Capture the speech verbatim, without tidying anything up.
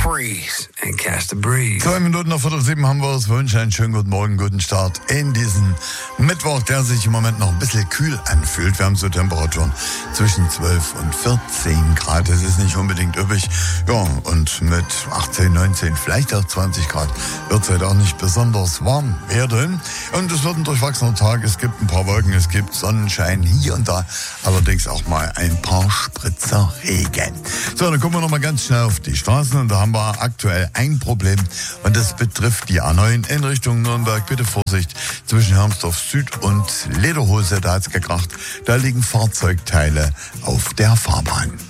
Freeze and catch the breeze. Zwei Minuten nach Viertel sieben haben wir es. Wünsche einen schönen guten Morgen, guten Start in diesen Mittwoch, der sich im Moment noch ein bisschen kühl anfühlt. Wir haben so Temperaturen zwischen zwölf und vierzehn Grad. Das ist nicht unbedingt üppig. Ja, und mit achtzehn, neunzehn, vielleicht auch zwanzig Grad wird es halt auch nicht besonders warm werden. Und es wird ein durchwachsener Tag. Es gibt ein paar Wolken, es gibt Sonnenschein hier und da. Allerdings auch mal ein paar Spritzer Regen. So, dann gucken wir noch mal ganz schnell auf die Straßen. Und da haben wir aktuell ein Problem. Und das betrifft die A neun in Richtung Nürnberg. Bitte Vorsicht zwischen Hermsdorf Süd und Lederhose. Da hat's gekracht. Da liegen Fahrzeugteile auf der Fahrbahn.